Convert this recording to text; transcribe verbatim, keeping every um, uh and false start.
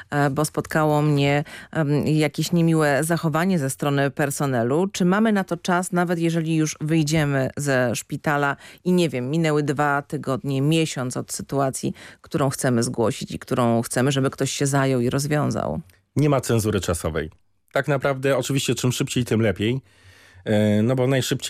bo spotkało mnie jakieś niemiłe zachowanie ze strony personelu. Czy mamy na to czas, nawet jeżeli już wyjdziemy ze szpitala i nie wiem, minęły dwa tygodnie, miesiąc od sytuacji, którą chcemy zgłosić i którą chcemy, żeby ktoś się zajął i rozwiązał? Nie ma cenzury czasowej. Tak naprawdę oczywiście czym szybciej, tym lepiej. No bo najszybciej